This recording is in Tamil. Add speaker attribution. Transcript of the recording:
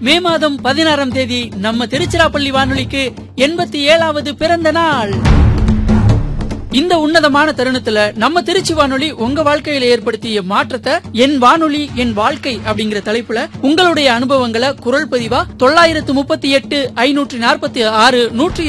Speaker 1: மே மாதம் 16ஆம் தேதி நம்ம திருச்சிராப்பள்ளி வானொலிக்கு 87வது பிறந்த நாள். இந்த உன்னதமான தருணத்துல நம்ம திருச்சி வானொலி உங்க வாழ்க்கையில ஏற்படுத்திய மாற்றத்தை என் வானொலி என் வாழ்க்கை அப்படிங்கிற தலைப்புல உங்களுடைய அனுபவங்களை குரல் பதிவா 938 546